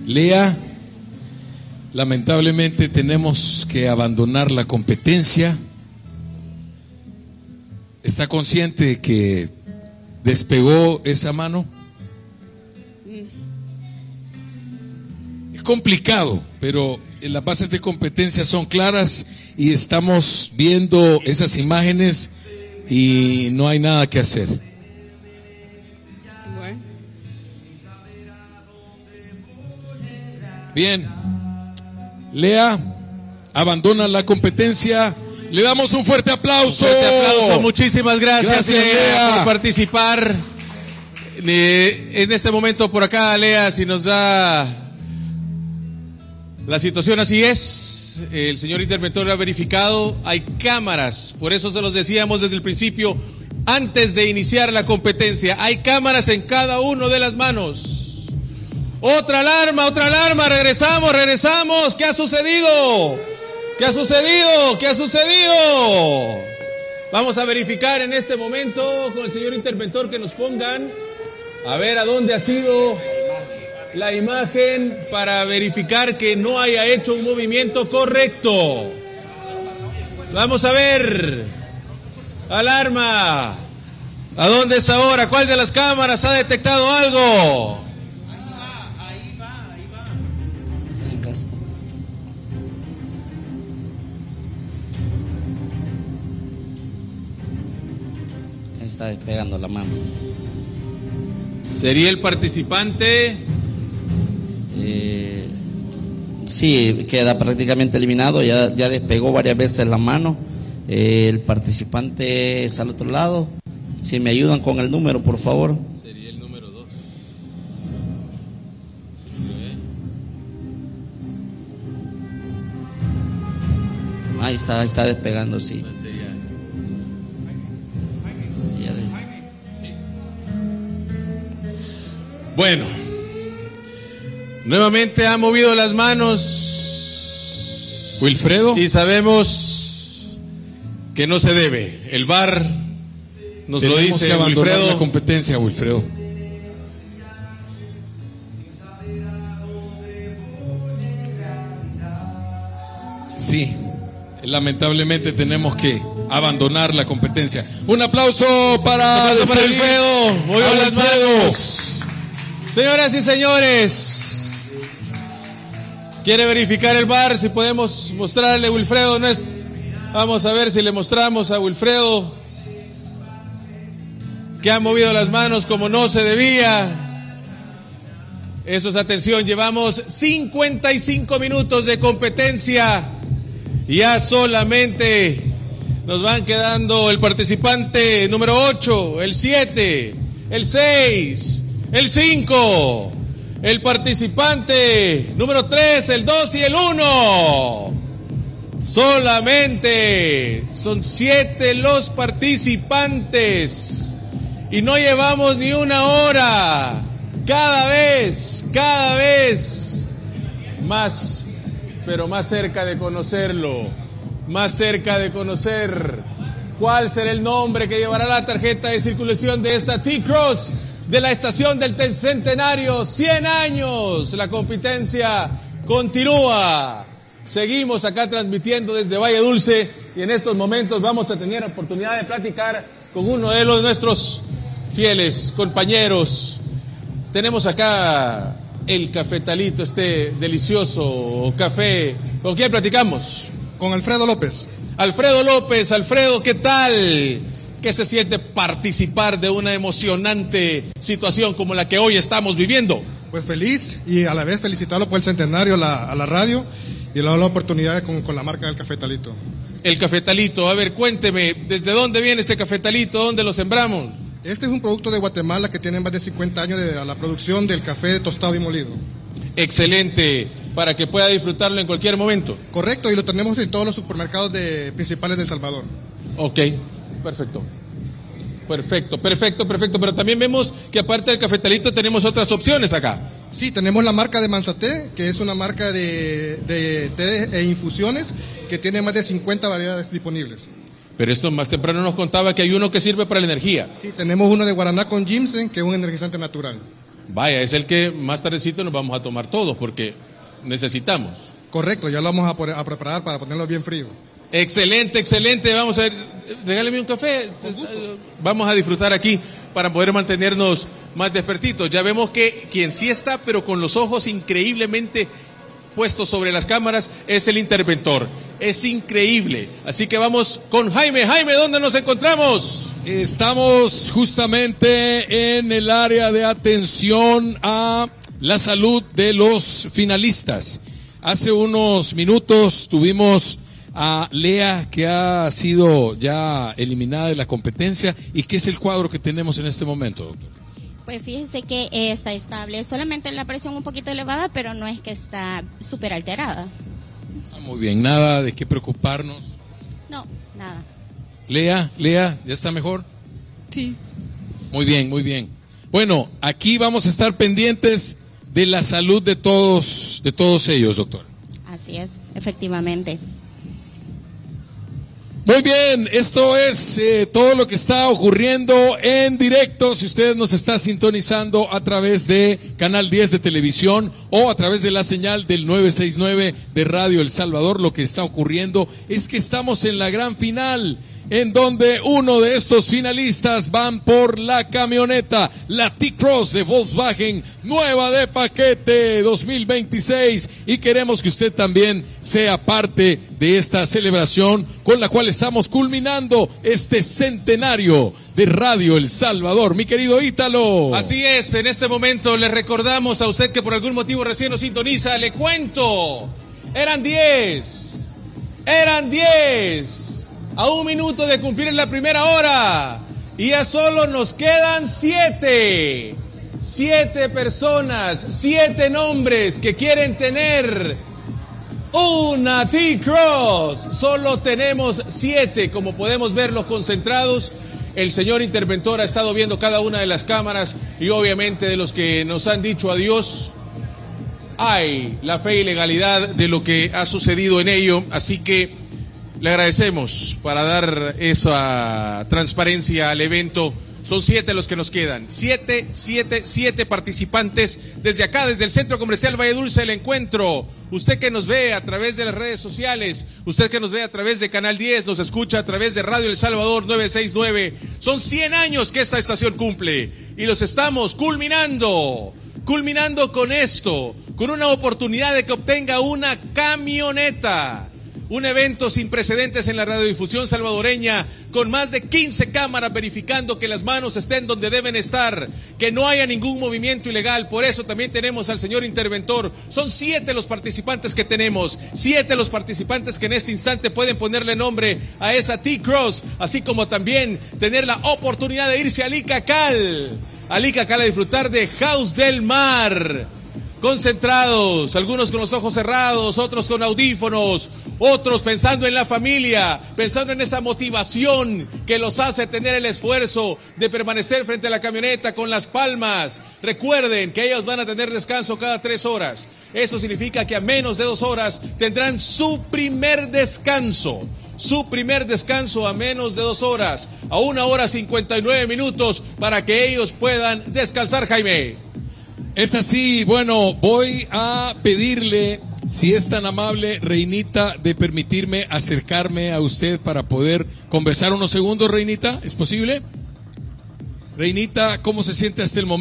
Lea, lamentablemente tenemos que abandonar la competencia. ¿Está consciente de que despegó esa mano? Es complicado, pero las bases de competencia son claras y estamos viendo esas imágenes y no hay nada que hacer. Bueno. Bien, Lea abandona la competencia. Le damos un fuerte aplauso. Un fuerte aplauso. Muchísimas gracias, Lea, por participar. En este momento por acá, Lea, si nos da la situación, así es. El señor interventor ha verificado, hay cámaras, por eso se los decíamos desde el principio, antes de iniciar la competencia, hay cámaras en cada uno de las manos. Otra alarma, regresamos. ¿Qué ha sucedido? ¿Qué ha sucedido? Vamos a verificar en este momento con el señor interventor que nos pongan a ver a dónde ha sido la imagen para verificar que no haya hecho un movimiento correcto. Vamos a ver. Alarma. ¿A dónde es ahora? ¿Cuál de las cámaras ha detectado algo? Ahí va. Acá está. Está despegando la mano. ¿Sería el participante? Sí, queda prácticamente eliminado, ya despegó varias veces la mano. El participante es al otro lado. Si me ayudan con el número, por favor. Sería el número 2. Ahí está despegando, sí. Bueno, nuevamente ha movido las manos Wilfredo, y sabemos que no se debe. El VAR nos lo tenemos dice, que abandonar Wilfredo. la competencia, Wilfredo. Sí, lamentablemente tenemos que abandonar la competencia. Un aplauso para Wilfredo. Movió las manos. Señoras y señores, quiere verificar el VAR, si podemos mostrarle, Wilfredo. Vamos a ver si le mostramos a Wilfredo que ha movido las manos como no se debía. Eso es atención, llevamos 55 minutos de competencia. Ya solamente nos van quedando el participante número 8, el 7, el 6, el 5, el participante número 3, el 2 y el 1. Solamente son 7 los participantes y no llevamos ni una hora. Cada vez más, pero más cerca de conocerlo, más cerca de conocer cuál será el nombre que llevará la tarjeta de circulación de esta T-Cross de la estación del Centenario. 100 años, la competencia continúa. Seguimos acá transmitiendo desde Valle Dulce y en estos momentos vamos a tener oportunidad de platicar con uno de nuestros fieles compañeros. Tenemos acá el cafetalito, este delicioso café. ¿Con quién platicamos? Con Alfredo López. Alfredo, ¿qué tal? ¿Qué se siente participar de una emocionante situación como la que hoy estamos viviendo? Pues feliz y a la vez felicitarlo por el centenario a la radio y la oportunidad con la marca del cafetalito. El cafetalito, a ver, cuénteme, ¿desde dónde viene este cafetalito? ¿Dónde lo sembramos? Este es un producto de Guatemala que tiene más de 50 años de la producción del café tostado y molido. Excelente, para que pueda disfrutarlo en cualquier momento. Correcto, y lo tenemos en todos los supermercados principales de El Salvador. Ok, perfecto. Pero también vemos que aparte del cafetalito tenemos otras opciones acá. Sí, tenemos la marca de Manzaté, que es una marca de té e infusiones que tiene más de 50 variedades disponibles. Pero esto más temprano nos contaba que hay uno que sirve para la energía. Sí, tenemos uno de guaraná con ginseng, que es un energizante natural. Vaya, es el que más tardecito nos vamos a tomar todos porque necesitamos. Correcto, ya lo vamos a preparar para ponerlo bien frío. Excelente, excelente. Vamos a ver, regáleme un café. Vamos a disfrutar aquí para poder mantenernos más despertitos. Ya vemos que quien sí está, pero con los ojos increíblemente puestos sobre las cámaras, es el interventor. Es increíble. Así que vamos con Jaime. Jaime, ¿dónde nos encontramos? Estamos justamente en el área de atención a la salud de los finalistas. Hace unos minutos tuvimos a Lea, que ha sido ya eliminada de la competencia. ¿Y qué es el cuadro que tenemos en este momento, doctor? Pues fíjese que está estable, solamente la presión un poquito elevada, pero no es que está súper alterada. Muy bien, nada de qué preocuparnos. No, nada. Lea, ¿ya está mejor? Sí. Muy bien, muy bien. Bueno, aquí vamos a estar pendientes de la salud de todos ellos, doctor. Así es, efectivamente. Muy bien, esto es todo lo que está ocurriendo en directo. Si usted nos está sintonizando a través de Canal 10 de televisión o a través de la señal del 969 de Radio El Salvador, lo que está ocurriendo es que estamos en la gran final, en donde uno de estos finalistas van por la camioneta, la T-Cross de Volkswagen, nueva de paquete 2026, y queremos que usted también sea parte de esta celebración con la cual estamos culminando este centenario de Radio El Salvador. Mi querido Ítalo. Así es, en este momento le recordamos a usted que por algún motivo recién nos sintoniza, le cuento, eran 10, a 1 minuto de cumplir la primera hora, y ya solo nos quedan 7 personas, 7 nombres que quieren tener una T-Cross. Solo tenemos 7, como podemos verlos concentrados. El señor interventor ha estado viendo cada una de las cámaras y obviamente de los que nos han dicho adiós, hay la fe y legalidad de lo que ha sucedido en ello, así que le agradecemos para dar esa transparencia al evento. Son 7 los que nos quedan. 7 participantes desde acá, desde el Centro Comercial Valle Dulce del Encuentro. Usted que nos ve a través de las redes sociales, usted que nos ve a través de Canal 10, nos escucha a través de Radio El Salvador 969. Son 100 años que esta estación cumple y los estamos culminando con esto, con una oportunidad de que obtenga una camioneta. Un evento sin precedentes en la radiodifusión salvadoreña, con más de 15 cámaras verificando que las manos estén donde deben estar, que no haya ningún movimiento ilegal. Por eso también tenemos al señor interventor. Son 7 los participantes que tenemos, 7 los participantes que en este instante pueden ponerle nombre a esa T-Cross, así como también tener la oportunidad de irse a Licacal a disfrutar de House del Mar. Concentrados, algunos con los ojos cerrados, otros con audífonos, otros pensando en la familia, pensando en esa motivación que los hace tener el esfuerzo de permanecer frente a la camioneta con las palmas. Recuerden que ellos van a tener descanso cada 3 horas. Eso significa que a menos de 2 horas tendrán su primer descanso a menos de 2 horas, a 1 hora 59 minutos para que ellos puedan descansar, Jaime. Es así. Bueno, voy a pedirle, si es tan amable, Reinita, de permitirme acercarme a usted para poder conversar unos segundos, Reinita. ¿Es posible? Reinita, ¿cómo se siente hasta el momento?